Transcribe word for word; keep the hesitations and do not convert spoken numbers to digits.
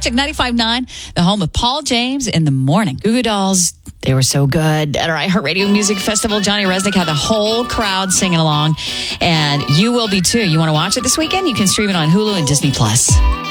Magic ninety-five point nine, the home of Paul James in the morning. Goo Goo Dolls, they were so good. At our iHeartRadio Music Festival, Johnny Resnick had the whole crowd singing along, and you will be too. You want to watch it this weekend? You can stream it on Hulu and Disney Plus.